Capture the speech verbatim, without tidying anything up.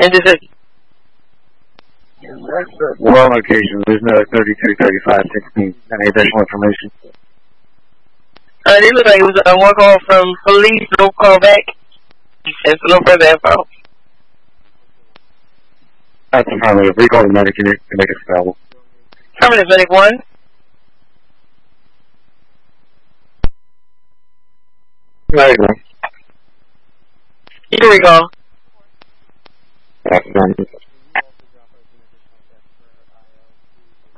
in the city. Well, location. There's no thirty-two, thirty-five, sixteen. Any additional information? Uh, it looked like it was uh, one call from police, no call back. And so no further info. That's affirmative. Recall the medic unit to make it available. Affirmative, medic one. Medic one. You can recall. That's affirmative.